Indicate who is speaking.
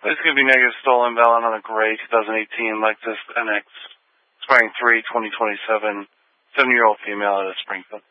Speaker 1: This could be negative stolen valid on a gray 2018 Lexus NX Spring 3 2027 7-year-old female out of Springfield.